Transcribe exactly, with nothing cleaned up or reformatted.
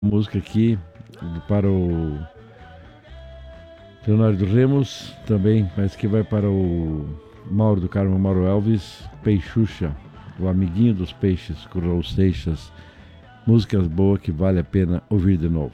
Música aqui para o Leonardo Remos também, mas que vai para o Mauro do Carmo, Mauro Elvis, Peixuxa, o amiguinho dos peixes, com Raul Seixas. Músicas boas que vale a pena ouvir de novo.